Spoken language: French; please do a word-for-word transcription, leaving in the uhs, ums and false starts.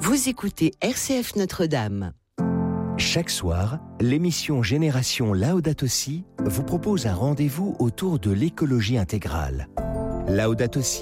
Vous écoutez R C F Notre-Dame. Chaque soir, l'émission Génération Laudato Si vous propose un rendez-vous autour de l'écologie intégrale. Laudato Si